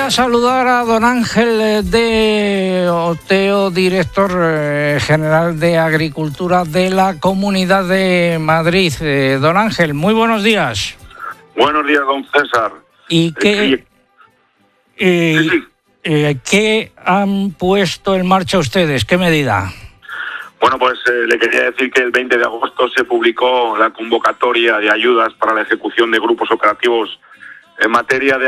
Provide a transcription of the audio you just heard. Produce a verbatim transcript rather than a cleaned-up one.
a saludar a don Ángel de Oteo, director eh, general de Agricultura de la Comunidad de Madrid. Eh, don Ángel, muy buenos días. Buenos días, don César. ¿Y qué, eh, sí, sí. Eh, qué han puesto en marcha ustedes? ¿Qué medida? Bueno, pues eh, le quería decir que el veinte de agosto se publicó la convocatoria de ayudas para la ejecución de grupos operativos en materia de